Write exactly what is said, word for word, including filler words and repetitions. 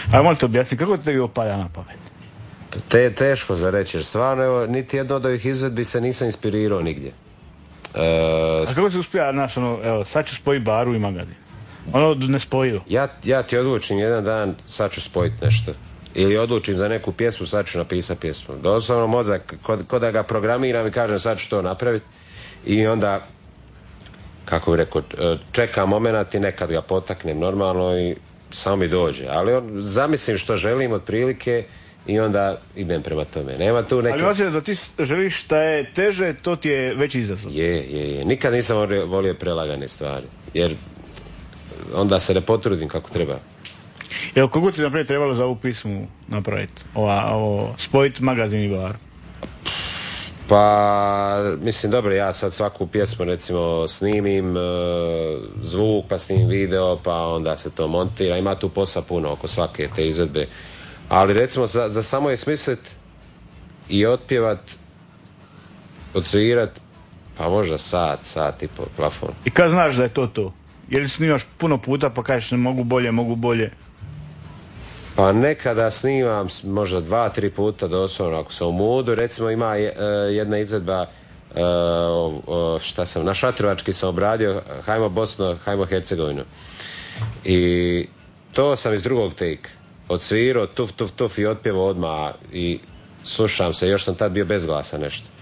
A možete objasniti, kako tebi opada na pamet? Te, teško za reći, jer stvarno, evo, niti jedno od ovih izvedbi se nisam inspirirao nigdje. E... A kako se uspija, znaš, ono, evo, sad ću spojiti baru i magazin? Ono ne spojivo. Ja, ja ti odlučim jedan dan, sad ću spojiti nešto. Ili odlučim za neku pjesmu, sad ću napisati pjesmu. Doslovno mozak, kod, kod da ga programiram i kažem sad ću to napraviti. I onda, kako bih rekao, čekam moment i nekad ga potaknem normalno i samo mi dođe. Ali on, zamislim što želim otprilike i onda idem prema tome. Nema tu neke... Ali osjećam da ti želiš šta je teže, to ti je veći izazov. Je, je, je. Nikad nisam volio, volio prelagane stvari. Jer onda se ne potrudim kako treba. Evo, koliko ti naprijed trebalo za ovu pismu napraviti? Ova, ovo, spojiti magazin i bar? Pa, mislim, dobro, ja sad svaku pjesmu, recimo, snimim e, zvuk, pa snimim video, pa onda se to montira. Ima tu posla puno oko svake te izvedbe. Ali, recimo, za, za samo je smislit i otpjevat, odsvirat, pa možda sat, sat i po plafon. I kad znaš da je to to? Je li snimaš puno puta pa kažeš ne mogu bolje, mogu bolje? Pa nekada snimam možda dva, tri puta doslovno ako sam u moodu. Recimo ima jedna izvedba, šta sam, na Šatrovački sam obradio Hajmo Bosno, Hajmo Hercegovinu. I to sam iz drugog take odsvirao, tuf, tuf, tuf i otpjevao odmah i slušam se, još sam tad bio bez glasa nešto.